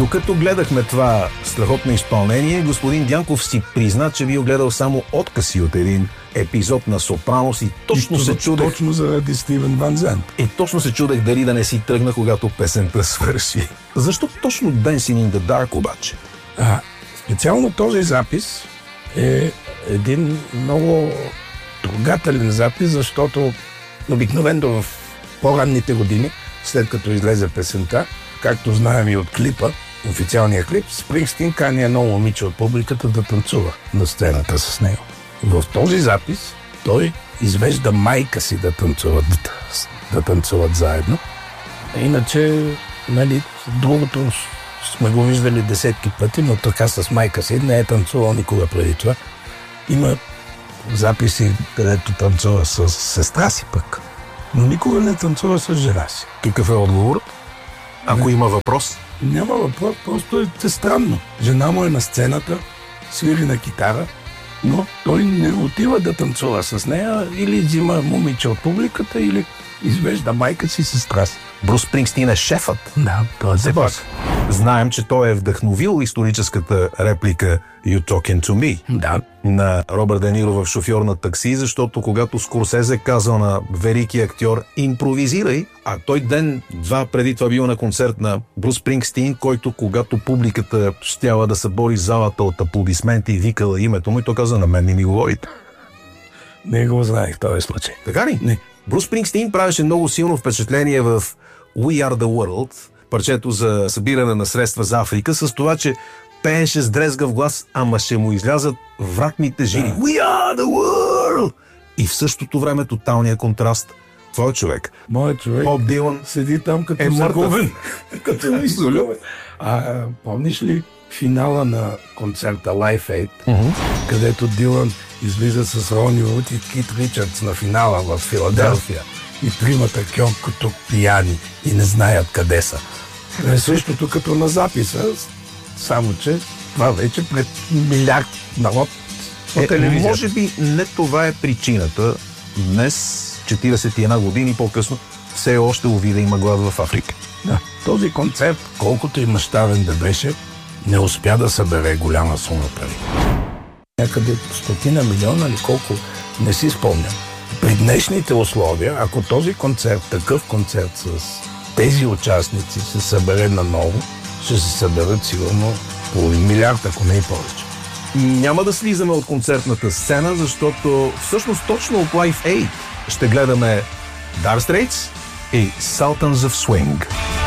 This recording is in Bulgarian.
Докато гледахме това страхотно изпълнение, господин Дянков си призна, че бил гледал само откъси от един епизод на Сопранос и точно се чудех... Точно заради Стивен Ван Зант. И точно се чудех дали да не си тръгна, когато песента свърши. Защо точно Dancing in the Dark обаче? Специално този запис е един много трогателен запис, защото обикновено в по-ранните години, след като излезе песента, както знаем и от клипа, официалния клип, Спрингстин кани едно момиче от публиката да танцува на сцената с него. В този запис той извежда майка си да танцуват заедно. Иначе, другото сме го виждали десетки пъти, но така с майка си не е танцувал никога преди това. Има записи, където танцува с сестра си пък, но никога не танцува с жена си. Какъв е отговорът? Ако има въпрос? Няма въпрос, просто е странно. Жена му е на сцената, свири на китара, но той не отива да танцува с нея, или взима момиче от публиката, или извежда майка си сестра си. Брус Спрингстин е шефът. Да, той е бос. Знаем, че той е вдъхновил историческата реплика You Talking to Me на Робърт Де Ниро в Шофьор на такси, защото когато Скорсезе казал на велики актьор импровизирай, а той ден-два преди това бил на концерт на Брус Спрингстин, който когато публиката щяла да събори залата от аплодисменти и викала името му, и той каза на мен не ми говорите. Не го знаех в този случай. Така ли? Не. Брус Спрингстин правеше много силно впечатление в We Are the World, парчето за събиране на средства за Африка, с това, че пееше с дрезгав глас, ама ще му излязат вратните жили. We are the world! И в същото време тоталния контраст. Твой човек. Моят човек. Боб Дилан седи там като загубен. Като изолювен. Помниш ли финала на концерта Live Aid, където Дилан излиза с Рони Вуд и Кит Ричардс на финала в Филаделфия? И тримата като пияни и не знаят къде са. Е същото като на записа, само че това вече пред милиард народ по телевизията. Може би не това е причината. Днес, 41 години по-късно, все още увида има глад в Африка. Да, този концерт, колкото и мащабен да беше, не успя да събере голяма сума пари. Някъде 100 милиона или колко, не си спомням. При днешните условия, ако този концерт, такъв концерт с тези участници се събере наново, ще се съберат сигурно половин милиард, ако не и повече. Няма да слизаме от концертната сцена, защото всъщност точно от Live Aid ще гледаме Dire Straits и Sultans of Swing.